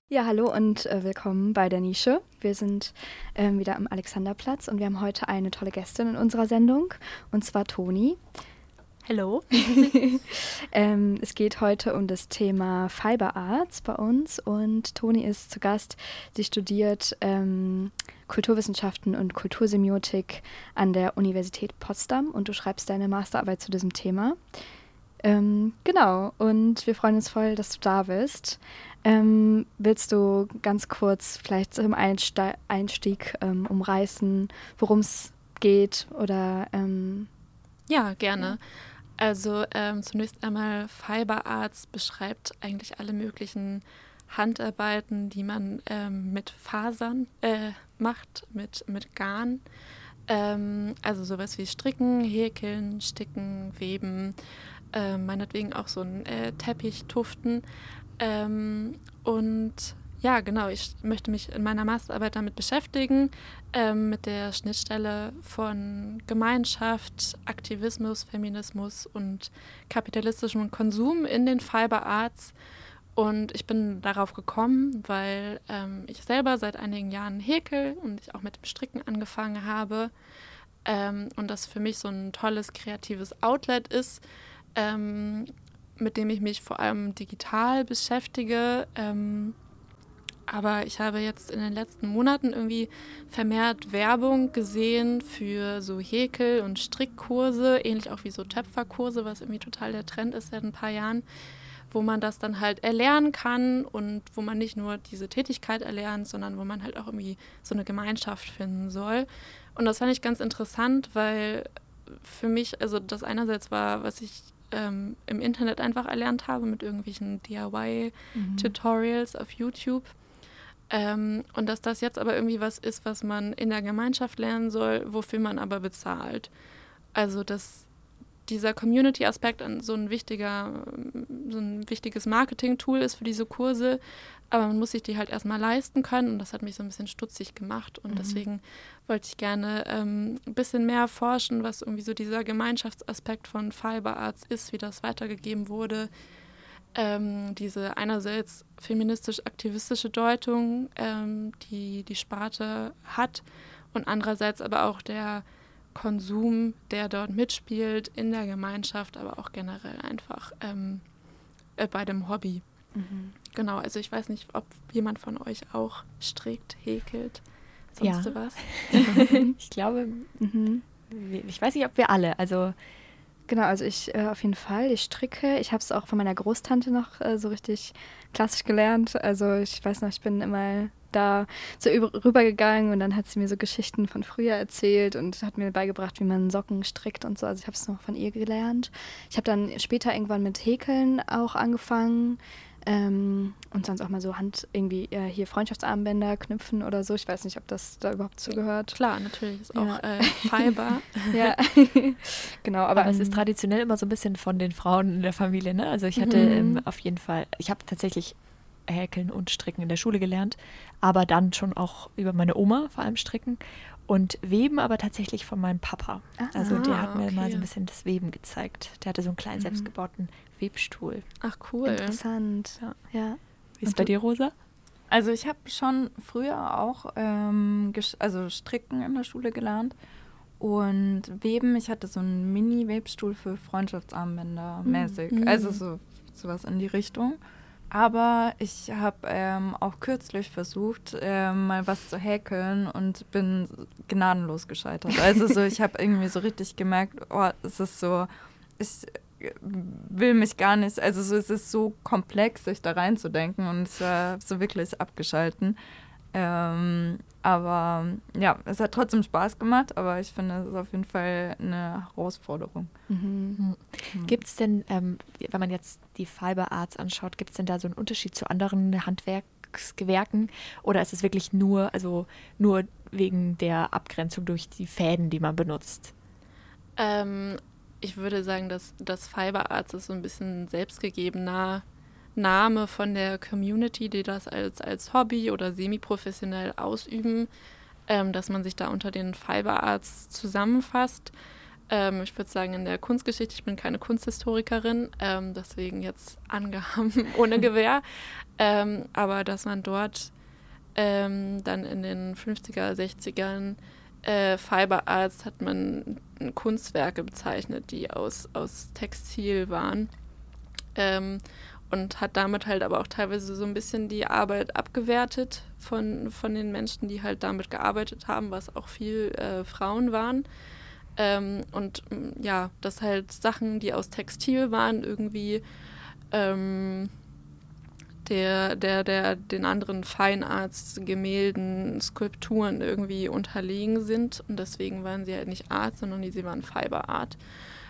Ja, hallo und willkommen bei der Nische. Wir sind wieder am Alexanderplatz und wir haben heute eine tolle Gästin in unserer Sendung, und zwar Toni. Hallo. Es geht heute um das Thema Fiber Arts bei uns, und Toni ist zu Gast. Sie studiert Kulturwissenschaften und Kultursemiotik an der Universität Potsdam und du schreibst deine Masterarbeit zu diesem Thema. Genau, und wir freuen uns voll, dass du da bist. Willst du ganz kurz vielleicht zum Einstieg umreißen, worum es geht? Oder Ja, gerne. Also zunächst einmal Fiber Arts beschreibt eigentlich alle möglichen Handarbeiten, die man mit Fasern macht, mit Garn. Also sowas wie Stricken, Häkeln, Sticken, Weben, meinetwegen auch so ein Teppich tuften. Und ja, genau, ich möchte mich in meiner Masterarbeit damit beschäftigen, mit der Schnittstelle von Gemeinschaft, Aktivismus, Feminismus und kapitalistischem Konsum in den Fiber Arts. Und ich bin darauf gekommen, weil ich selber seit einigen Jahren häkel und ich auch mit dem Stricken angefangen habe. Und das für mich so ein tolles kreatives Outlet ist, mit dem ich mich vor allem digital beschäftige. Aber ich habe jetzt in den letzten Monaten irgendwie vermehrt Werbung gesehen für so Häkel- und Strickkurse, ähnlich auch wie so Töpferkurse, was irgendwie total der Trend ist seit ein paar Jahren, wo man das dann halt erlernen kann und wo man nicht nur diese Tätigkeit erlernt, sondern wo man halt auch irgendwie so eine Gemeinschaft finden soll. Und das fand ich ganz interessant, weil für mich, also das einerseits war, was ich im Internet einfach erlernt habe mit irgendwelchen DIY-Tutorials auf YouTube. Und dass das jetzt aber irgendwie was ist, was man in der Gemeinschaft lernen soll, wofür man aber bezahlt. Also dass dieser Community-Aspekt so ein wichtiges Marketing-Tool ist für diese Kurse, aber man muss sich die halt erstmal leisten können und das hat mich so ein bisschen stutzig gemacht und deswegen wollte ich gerne ein bisschen mehr forschen, was irgendwie so dieser Gemeinschaftsaspekt von Fiber Arts ist, wie das weitergegeben wurde. Diese einerseits feministisch-aktivistische Deutung, die die Sparte hat und andererseits aber auch der Konsum, der dort mitspielt in der Gemeinschaft, aber auch generell einfach bei dem Hobby. Genau, also ich weiß nicht, ob jemand von euch auch strickt, häkelt, sonst Ja. was. Ich glaube, ich weiß nicht, ob wir alle, also genau, also ich auf jeden Fall, ich stricke. Ich habe es auch von meiner Großtante noch so richtig klassisch gelernt. Also ich weiß noch, ich bin immer da so rübergegangen und dann hat sie mir so Geschichten von früher erzählt und hat mir beigebracht, wie man Socken strickt und so. Also ich habe es noch von ihr gelernt. Ich habe dann später irgendwann mit Häkeln auch angefangen und sonst auch mal so hier Freundschaftsarmbänder knüpfen oder so. Ich weiß nicht, ob das da überhaupt zugehört. Klar, natürlich ist Ja. auch Fiber. Ja, genau. aber es ist traditionell immer so ein bisschen von den Frauen in der Familie, ne? Also ich hatte auf jeden Fall, ich habe tatsächlich Häkeln und Stricken in der Schule gelernt, aber dann schon auch über meine Oma vor allem stricken und Weben aber tatsächlich von meinem Papa. Also der hat mir mal so ein bisschen das Weben gezeigt. Der hatte so einen kleinen selbstgebauten Webstuhl. Ach cool. Interessant. Ja. Wie ist es bei dir, Rosa? Also ich habe schon früher auch Stricken in der Schule gelernt und Weben. Ich hatte so einen Mini-Webstuhl für Freundschaftsarmbänder mäßig, also sowas in die Richtung. Aber ich habe auch kürzlich versucht, mal was zu häkeln und bin gnadenlos gescheitert. Also so, ich habe irgendwie so richtig gemerkt, oh, es ist so, ich will mich gar nicht, also so, es ist so komplex, sich da reinzudenken und es war so wirklich abgeschalten. Aber ja, es hat trotzdem Spaß gemacht, aber ich finde, es ist auf jeden Fall eine Herausforderung. Gibt es denn, wenn man jetzt die Fiber Arts anschaut, gibt es denn da so einen Unterschied zu anderen Handwerksgewerken oder ist es wirklich nur wegen der Abgrenzung durch die Fäden, die man benutzt? Ich würde sagen, dass das Fiber Arts ist so ein bisschen selbstgegebener Name von der Community, die das als Hobby oder semi-professionell ausüben, dass man sich da unter den Fiber Arts zusammenfasst. Ich würde sagen, in der Kunstgeschichte, ich bin keine Kunsthistorikerin, deswegen jetzt angehaben ohne Gewehr. aber dass man dort dann in den 50er, 60ern Fiberarts hat man Kunstwerke bezeichnet, die aus Textil waren. Und hat damit halt aber auch teilweise so ein bisschen die Arbeit abgewertet von den Menschen, die halt damit gearbeitet haben, was auch viel Frauen waren. Und ja, dass halt Sachen, die aus Textil waren, irgendwie den anderen Feinarts, Gemälden, Skulpturen irgendwie unterlegen sind. Und deswegen waren sie halt nicht Art, sondern sie waren Fiberart.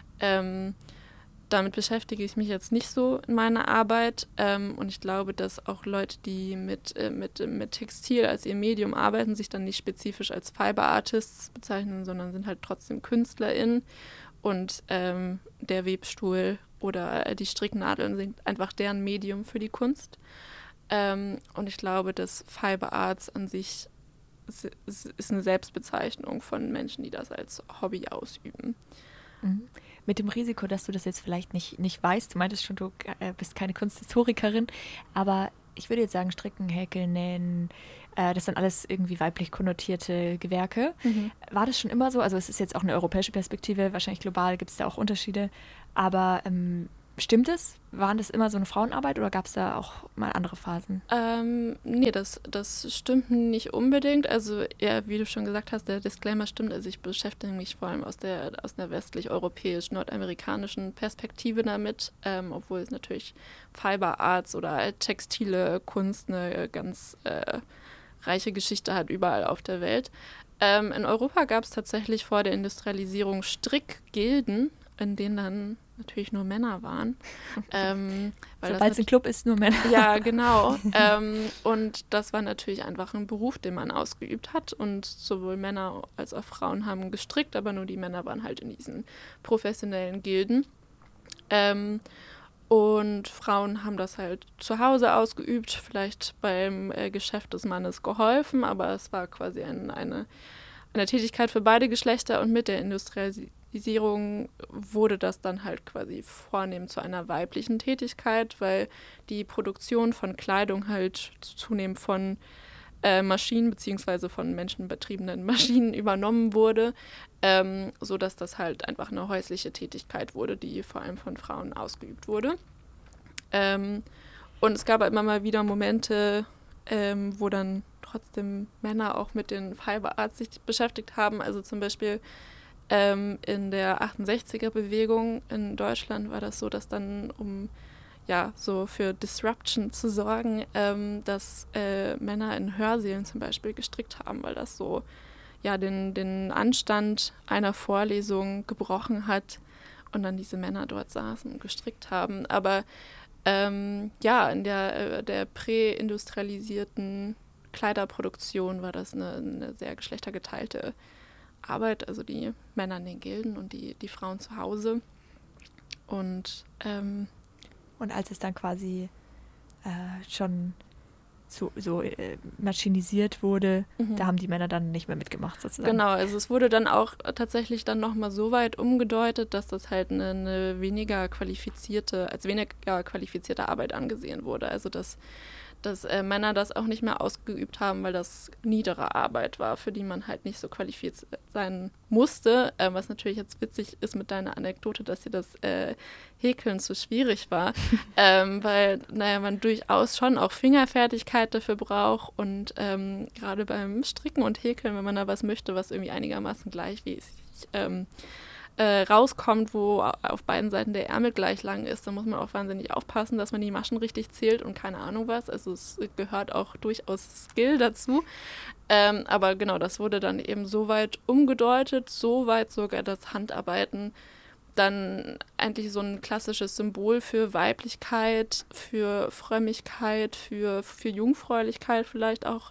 Damit beschäftige ich mich jetzt nicht so in meiner Arbeit. Und ich glaube, dass auch Leute, die mit Textil als ihr Medium arbeiten, sich dann nicht spezifisch als Fiber-Artists bezeichnen, sondern sind halt trotzdem KünstlerInnen. Und der Webstuhl oder die Stricknadeln sind einfach deren Medium für die Kunst. Und ich glaube, dass Fiber-Arts an sich ist eine Selbstbezeichnung von Menschen, die das als Hobby ausüben. Mhm. Mit dem Risiko, dass du das jetzt vielleicht nicht weißt, du meintest schon, du bist keine Kunsthistorikerin, aber ich würde jetzt sagen, Stricken, Häkeln, Nähen, das sind alles irgendwie weiblich konnotierte Gewerke. Mhm. War das schon immer so? Also es ist jetzt auch eine europäische Perspektive, wahrscheinlich global gibt es da auch Unterschiede, aber stimmt es? Waren das immer so eine Frauenarbeit oder gab es da auch mal andere Phasen? Nee, das stimmt nicht unbedingt. Also ja, wie du schon gesagt hast, der Disclaimer stimmt. Also ich beschäftige mich vor allem aus der westlich-europäisch-nordamerikanischen Perspektive damit, obwohl es natürlich Fiber Arts oder textile Kunst eine ganz reiche Geschichte hat überall auf der Welt. In Europa gab es tatsächlich vor der Industrialisierung Strickgilden, in denen dann natürlich nur Männer waren. Sobald es ein Club ist, nur Männer. Ja, genau. Und das war natürlich einfach ein Beruf, den man ausgeübt hat. Und sowohl Männer als auch Frauen haben gestrickt, aber nur die Männer waren halt in diesen professionellen Gilden. Und Frauen haben das halt zu Hause ausgeübt, vielleicht beim Geschäft des Mannes geholfen, aber es war quasi eine Tätigkeit für beide Geschlechter. Und mit der Industrialisierung wurde das dann halt quasi vornehm zu einer weiblichen Tätigkeit, weil die Produktion von Kleidung halt zunehmend von Maschinen bzw. von menschenbetriebenen Maschinen übernommen wurde, sodass das halt einfach eine häusliche Tätigkeit wurde, die vor allem von Frauen ausgeübt wurde. Und es gab immer mal wieder Momente, wo dann trotzdem Männer auch mit den Fiber Arts sich beschäftigt haben. Also zum Beispiel in der 68er-Bewegung in Deutschland war das so, dass dann, um ja so für Disruption zu sorgen, dass Männer in Hörsälen zum Beispiel gestrickt haben, weil das so ja den Anstand einer Vorlesung gebrochen hat und dann diese Männer dort saßen und gestrickt haben. Aber ja, in der präindustrialisierten Kleiderproduktion war das eine sehr geschlechtergeteilte Arbeit, also die Männer in den Gilden und die Frauen zu Hause. Und als es dann quasi schon so maschinisiert wurde, da haben die Männer dann nicht mehr mitgemacht sozusagen. Genau, also es wurde dann auch tatsächlich dann nochmal so weit umgedeutet, dass das halt eine weniger qualifizierte Arbeit angesehen wurde. Also dass Männer das auch nicht mehr ausgeübt haben, weil das niedere Arbeit war, für die man halt nicht so qualifiziert sein musste. Was natürlich jetzt witzig ist mit deiner Anekdote, dass dir das Häkeln zu schwierig war, weil man durchaus schon auch Fingerfertigkeit dafür braucht und gerade beim Stricken und Häkeln, wenn man da was möchte, was irgendwie einigermaßen gleichmäßig rauskommt, wo auf beiden Seiten der Ärmel gleich lang ist, dann muss man auch wahnsinnig aufpassen, dass man die Maschen richtig zählt und keine Ahnung was. Also es gehört auch durchaus Skill dazu. Aber genau, das wurde dann eben so weit umgedeutet, so weit sogar das Handarbeiten dann eigentlich so ein klassisches Symbol für Weiblichkeit, für Frömmigkeit, für Jungfräulichkeit vielleicht auch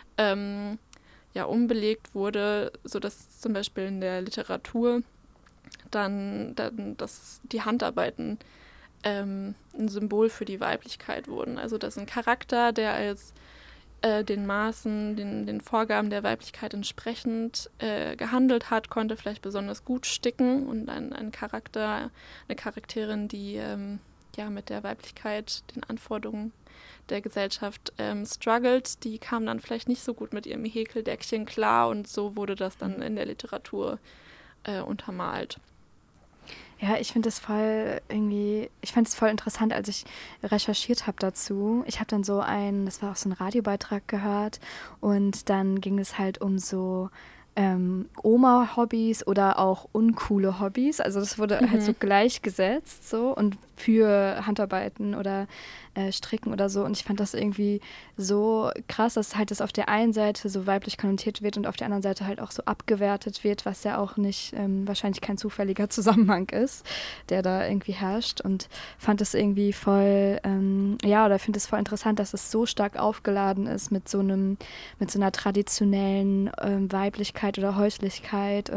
umbelegt wurde, sodass zum Beispiel in der Literatur dann dass die Handarbeiten ein Symbol für die Weiblichkeit wurden. Also dass ein Charakter, der als den Maßen, den Vorgaben der Weiblichkeit entsprechend gehandelt hat, konnte vielleicht besonders gut sticken und eine Charakterin, die mit der Weiblichkeit, den Anforderungen der Gesellschaft struggelt, die kam dann vielleicht nicht so gut mit ihrem Häkeldeckchen klar und so wurde das dann in der Literatur untermalt. Ja, ich finde es voll interessant, als ich recherchiert habe dazu. Ich habe dann das war auch so ein Radiobeitrag gehört und dann ging es halt um so Oma-Hobbys oder auch uncoole Hobbys. Also das wurde halt so gleichgesetzt so und für Handarbeiten oder Stricken oder so. Und ich fand das irgendwie so krass, dass halt das auf der einen Seite so weiblich konnotiert wird und auf der anderen Seite halt auch so abgewertet wird, was ja auch nicht wahrscheinlich kein zufälliger Zusammenhang ist, der da irgendwie herrscht. Und fand das irgendwie voll, oder finde es voll interessant, dass es so stark aufgeladen ist mit so einer traditionellen Weiblichkeit oder Häuslichkeit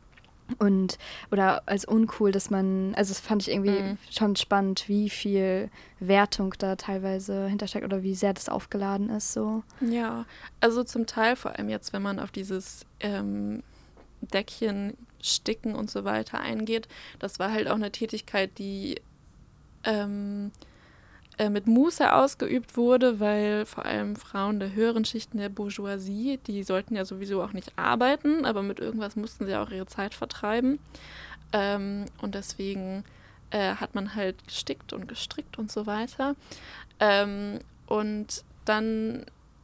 oder als uncool, dass man, also das fand ich irgendwie schon spannend, wie viel Wertung da teilweise hintersteckt oder wie sehr das aufgeladen ist. So. Ja, also zum Teil, vor allem jetzt, wenn man auf dieses Deckchen sticken und so weiter eingeht, das war halt auch eine Tätigkeit, die mit Muße ausgeübt wurde, weil vor allem Frauen der höheren Schichten der Bourgeoisie, die sollten ja sowieso auch nicht arbeiten, aber mit irgendwas mussten sie auch ihre Zeit vertreiben. Und deswegen hat man halt gestickt und gestrickt und so weiter. Und dann